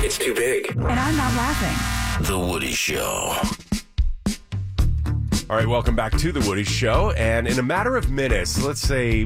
It's too big. And I'm not laughing. The Woody Show. All right, welcome back to The Woody Show. And in a matter of minutes, let's say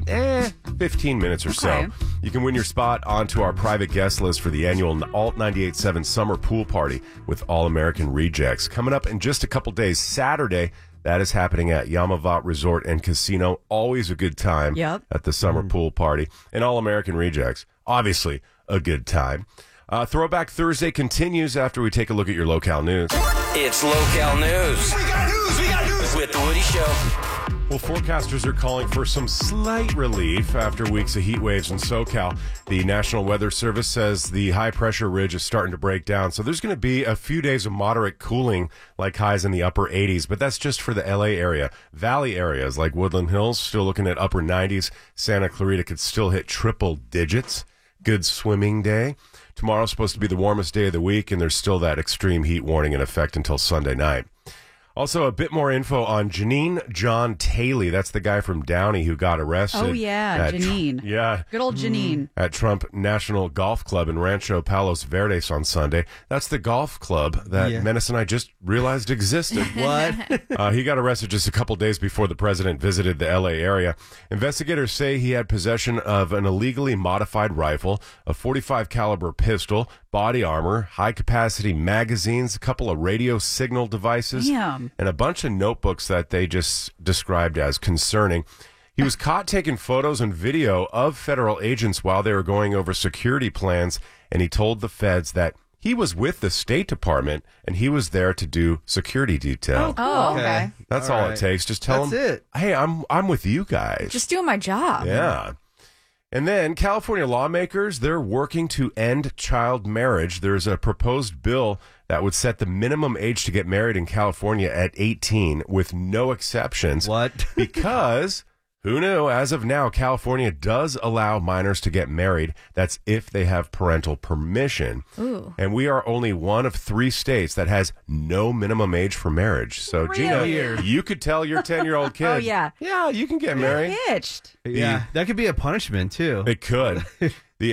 15 minutes or so, you can win your spot onto our private guest list for the annual Alt 98.7 Summer Pool Party with All American Rejects. Coming up in just a couple days, Saturday, that is happening at Yamavat Resort and Casino. Always a good time at the Summer Pool Party. And All American Rejects, obviously a good time. Throwback Thursday continues after we take a look at your locale news. It's local news. We got news with The Woody Show. Well, forecasters are calling for some slight relief after weeks of heat waves in SoCal. The National Weather Service says the high-pressure ridge is starting to break down, so there's going to be a few days of moderate cooling, like highs in the upper 80s, but that's just for the L.A. area. Valley areas like Woodland Hills, still looking at upper 90s. Santa Clarita could still hit triple digits. Good swimming day. Tomorrow's supposed to be the warmest day of the week, and there's still that extreme heat warning in effect until Sunday night. Also, a bit more info on Janine John Taylor. That's the guy from Downey who got arrested. Oh, yeah, Janine. Good old Janine. At Trump National Golf Club in Rancho Palos Verdes on Sunday. That's the golf club that Menace and I just realized existed. What? He got arrested just a couple days before the president visited the L.A. area. Investigators say he had possession of an illegally modified rifle, a .45 caliber pistol, body armor, high-capacity magazines, a couple of radio signal devices, and a bunch of notebooks that they just described as concerning. He was caught taking photos and video of federal agents while they were going over security plans, and he told the feds that he was with the State Department, and he was there to do security detail. Oh, okay. That's all it takes. Just tell them, hey, I'm with you guys. Just doing my job. Yeah. And then California lawmakers, they're working to end child marriage. There's a proposed bill that would set the minimum age to get married in California at 18 with no exceptions. What? Because, who knew, as of now, California does allow minors to get married. That's if they have parental permission. Ooh. And we are only one of 3 states that has no minimum age for marriage. So, Really? Gina, you could tell your 10-year-old kid, yeah, you can get married. Hitched. Yeah, that could be a punishment, too. It could. The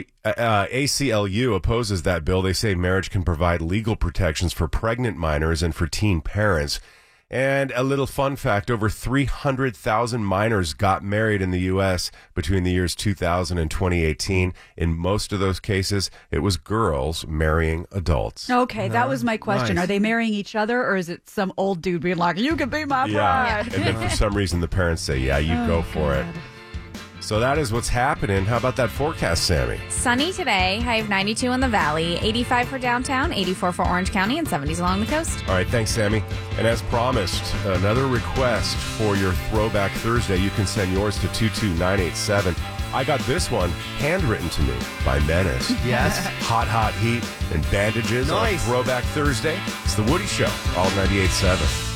ACLU opposes that bill. They say marriage can provide legal protections for pregnant minors and for teen parents. And a little fun fact, over 300,000 minors got married in the U.S. between the years 2000 and 2018. In most of those cases, it was girls marrying adults. Okay, that was my question. Nice. Are they marrying each other, or is it some old dude being like, you can be my bride? And then for some reason, the parents say, yeah, you go for it. So that is what's happening. How about that forecast, Sammy? Sunny today, high of 92 in the valley, 85 for downtown, 84 for Orange County, and 70s along the coast. All right, thanks, Sammy. And as promised, another request for your Throwback Thursday. You can send yours to 22987. I got this one handwritten to me by Menace. Yes. Hot heat and bandages on Nice. Throwback Thursday. It's The Woody Show, all 98.7.